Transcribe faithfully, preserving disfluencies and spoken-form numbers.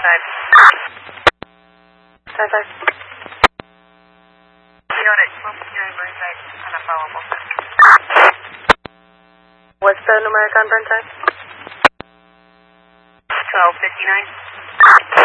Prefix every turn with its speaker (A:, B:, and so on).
A: Burnside.
B: Five five.
A: Unit, twelve fifty-nine Burnside, on a follow-up.
B: What's the numeric on Burnside?
A: twelve fifty-nine.